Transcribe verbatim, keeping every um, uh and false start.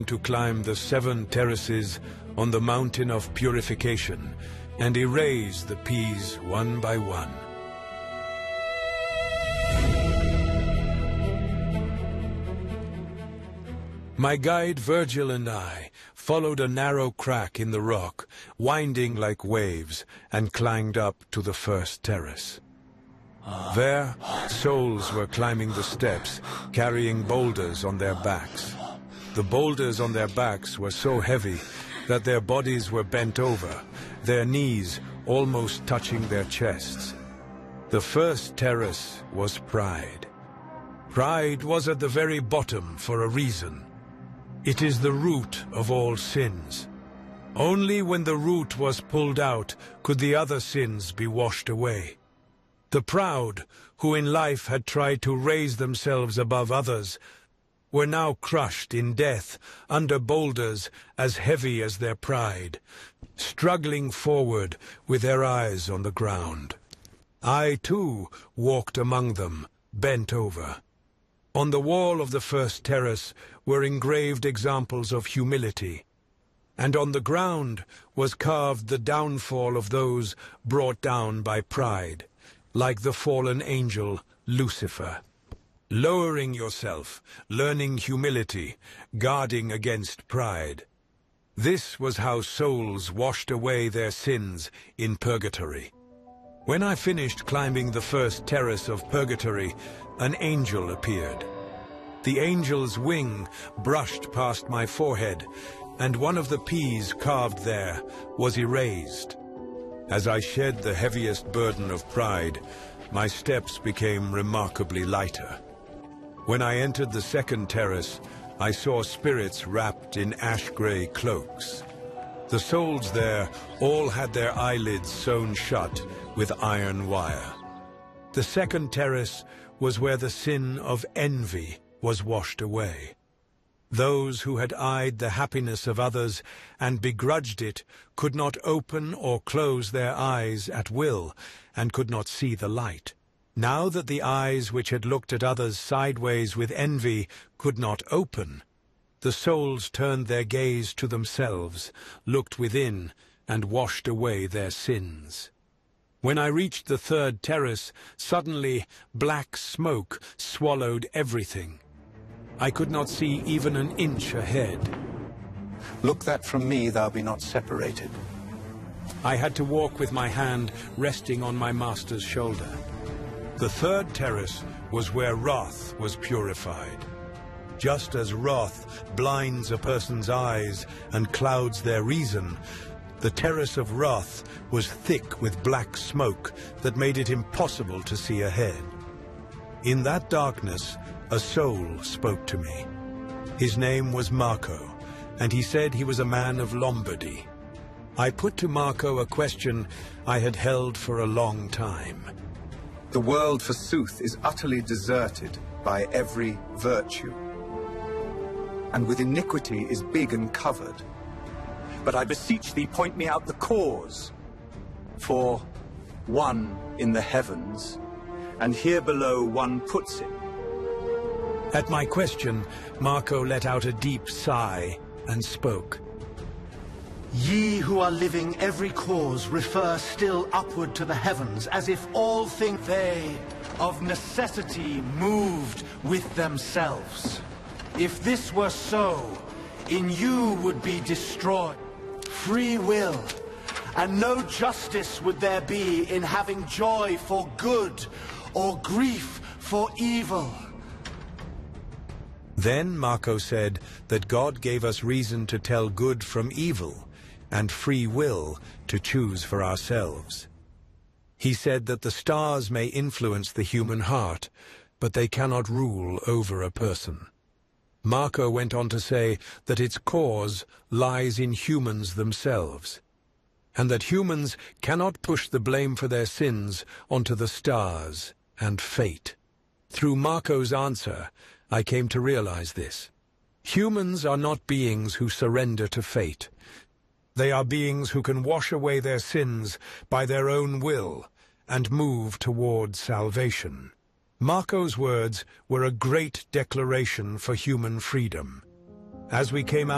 to climb the seven terraces on the mountain of purification and erase the P's one by one. My guide Virgil and I followed a narrow crack in the rock, winding like waves, and climbed up to the first terrace. There, souls were climbing the steps, carrying boulders on their backs. The boulders on their backs were so heavy that their bodies were bent over, their knees almost touching their chests. The first terrace was pride. Pride was at the very bottom for a reason. It is the root of all sins. Only when the root was pulled out could the other sins be washed away. The proud, who in life had tried to raise themselves above others, were now crushed in death under boulders as heavy as their pride, struggling forward with their eyes on the ground. I, too, walked among them, bent over. On the wall of the first terrace were engraved examples of humility, and on the ground was carved the downfall of those brought down by pride, like the fallen angel Lucifer. Lowering yourself, learning humility, guarding against pride. This was how souls washed away their sins in purgatory. When I finished climbing the first terrace of purgatory, an angel appeared. The angel's wing brushed past my forehead, and one of the P's carved there was erased. As I shed the heaviest burden of pride, my steps became remarkably lighter. When I entered the second terrace, I saw spirits wrapped in ash-gray cloaks. The souls there all had their eyelids sewn shut with iron wire. The second terrace was where the sin of envy was washed away. Those who had eyed the happiness of others and begrudged it could not open or close their eyes at will and could not see the light. Now that the eyes which had looked at others sideways with envy could not open, the souls turned their gaze to themselves, looked within, and washed away their sins. When I reached the third terrace, suddenly black smoke swallowed everything. I could not see even an inch ahead. Look that from me thou be not separated. I had to walk with my hand resting on my master's shoulder. The third terrace was where wrath was purified. Just as wrath blinds a person's eyes and clouds their reason, the terrace of wrath was thick with black smoke that made it impossible to see ahead. In that darkness, a soul spoke to me. His name was Marco, and he said he was a man of Lombardy. I put to Marco a question I had held for a long time. The world, forsooth, is utterly deserted by every virtue, and with iniquity is big and covered. But I beseech thee, point me out the cause. For one in the heavens, and here below one puts him. At my question, Marco let out a deep sigh and spoke. Ye who are living every cause refer still upward to the heavens, as if all things they of necessity moved with themselves. If this were so, in you would be destroyed free will, and no justice would there be in having joy for good or grief for evil. Then Marco said that God gave us reason to tell good from evil, and free will to choose for ourselves. He said that the stars may influence the human heart, but they cannot rule over a person. Marco went on to say that its cause lies in humans themselves, and that humans cannot push the blame for their sins onto the stars and fate. Through Marco's answer, I came to realize this. Humans are not beings who surrender to fate. They are beings who can wash away their sins by their own will and move toward salvation. Marco's words were a great declaration for human freedom. As we came out